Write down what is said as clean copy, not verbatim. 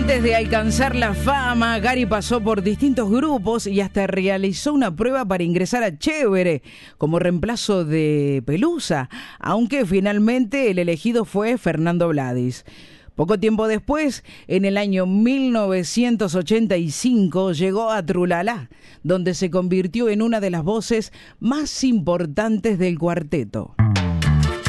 Antes de alcanzar la fama, Gary pasó por distintos grupos y hasta realizó una prueba para ingresar a Chévere como reemplazo de Pelusa, aunque finalmente el elegido fue Fernando Vladis. Poco tiempo después, en el año 1985, llegó a Trulalá, donde se convirtió en una de las voces más importantes del cuarteto.